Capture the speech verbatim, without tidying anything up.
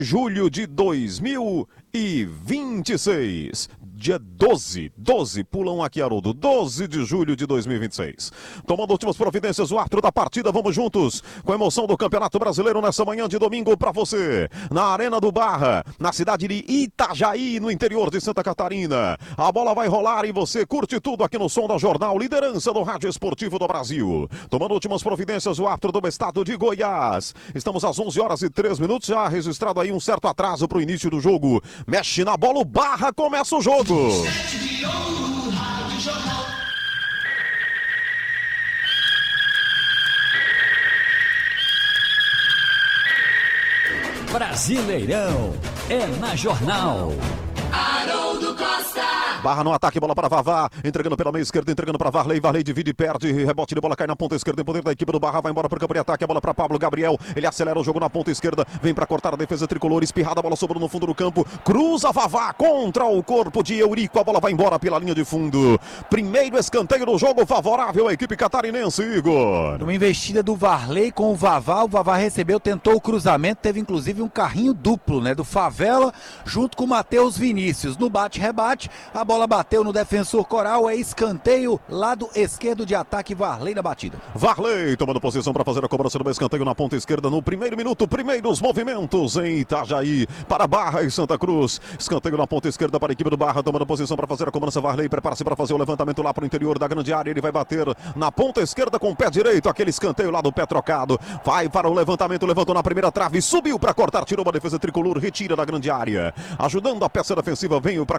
julho de dois mil e vinte e seis. Dia doze, doze, pulam aqui, Haroldo, doze de julho de dois mil e vinte e seis. Tomando últimas providências, o árbitro da partida, vamos juntos, com a emoção do Campeonato Brasileiro nessa manhã de domingo para você, na Arena do Barra, na cidade de Itajaí, no interior de Santa Catarina. A bola vai rolar e você curte tudo aqui no Som da Jornal, liderança do rádio esportivo do Brasil. Tomando últimas providências, o árbitro do estado de Goiás. Estamos às onze horas e três minutos, já registrado aí um certo atraso para o início do jogo. Mexe na bola, o Barra, começa o jogo. Brasileirão é na Jornal. Haroldo Costa. Barra no ataque, bola para Vavá, entregando pela meia esquerda, entregando para Varley, Varley divide e perde, rebote de bola cai na ponta esquerda, em poder da equipe do Barra, vai embora para o campo de ataque, a bola para Pablo Gabriel, ele acelera o jogo na ponta esquerda, vem para cortar a defesa tricolor, espirrada, a bola sobrou no fundo do campo, cruza Vavá contra o corpo de Eurico, a bola vai embora pela linha de fundo, primeiro escanteio do jogo favorável à equipe catarinense, Igor. Uma investida do Varley com o Vavá, o Vavá recebeu, tentou o cruzamento, teve inclusive um carrinho duplo, né, do Favela, junto com o Matheus Vinícius, no bate-rebate, a bola bateu no defensor Coral, é escanteio, lado esquerdo de ataque, Varley na batida. Varley tomando posição para fazer a cobrança do escanteio na ponta esquerda no primeiro minuto, primeiros movimentos em Itajaí, para Barra e Santa Cruz, escanteio na ponta esquerda para a equipe do Barra, tomando posição para fazer a cobrança, Varley prepara-se para fazer o levantamento lá para o interior da grande área, ele vai bater na ponta esquerda com o pé direito, aquele escanteio lá do pé trocado, vai para o levantamento, levantou na primeira trave, subiu para cortar, tirou uma defesa tricolor, retira da grande área, ajudando a peça defensiva, veio para